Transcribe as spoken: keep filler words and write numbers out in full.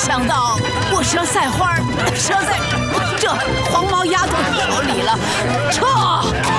想到我蛇赛花折在这黄毛丫头手里了，撤！